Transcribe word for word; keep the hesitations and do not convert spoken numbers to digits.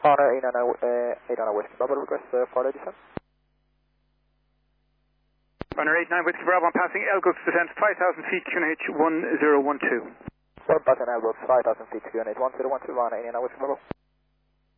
Honor eight nine nine Whiskey Bravo, request uh, flight descent. Runner eight nine Whiskey Bravo, I'm passing Elgoots descent five thousand feet, Q N H one zero one two. One passing Elgoots five thousand feet, Q N H one zero one two, Honor eight nine Whiskey Bravo.